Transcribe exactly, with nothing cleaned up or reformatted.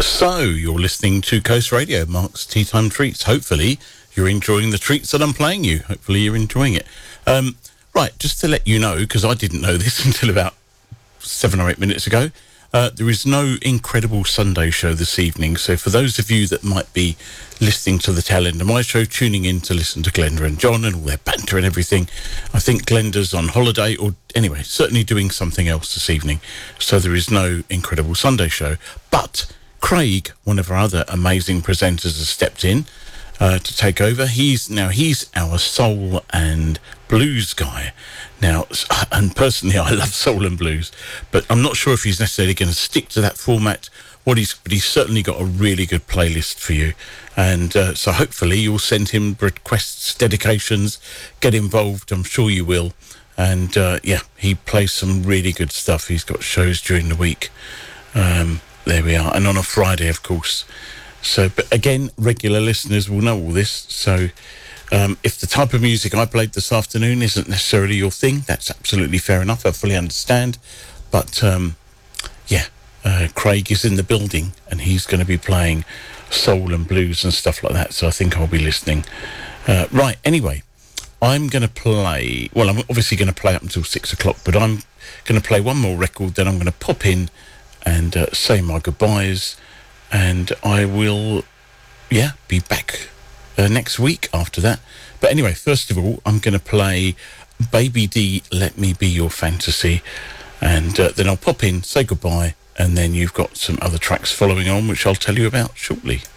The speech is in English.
So, you're listening to Coast Radio, Mark's Tea Time Treats. Hopefully, you're enjoying the treats that I'm playing you. Hopefully, you're enjoying it. Um, right, just to let you know, because I didn't know this until about seven or eight minutes ago, uh, there is no Incredible Sunday show this evening. So, for those of you that might be listening to the tail end of my show, tuning in to listen to Glenda and John and all their banter and everything, I think Glenda's on holiday, or anyway, certainly doing something else this evening. So, there is no Incredible Sunday show. But Craig, one of our other amazing presenters, has stepped in uh, to take over. He's now he's our soul and blues guy. Now, and personally, I love soul and blues, but I'm not sure if he's necessarily going to stick to that format. What he's, but he's certainly got a really good playlist for you, and uh, so hopefully you'll send him requests, dedications, get involved. I'm sure you will, and uh, yeah, he plays some really good stuff. He's got shows during the week. Um, There we are. And on a Friday, of course. So, but again, regular listeners will know all this. So, um, if the type of music I played this afternoon isn't necessarily your thing, that's absolutely fair enough. I fully understand. But, um, yeah, uh, Craig is in the building and he's going to be playing soul and blues and stuff like that. So I think I'll be listening. Uh, right, anyway, I'm going to play... Well, I'm obviously going to play up until six o'clock, but I'm going to play one more record, then I'm going to pop in and uh, say my goodbyes, and I will, yeah, be back uh, next week after that. But anyway, first of all, I'm going to play Baby D, Let Me Be Your Fantasy, and uh, then I'll pop in, say goodbye, and then you've got some other tracks following on, which I'll tell you about shortly.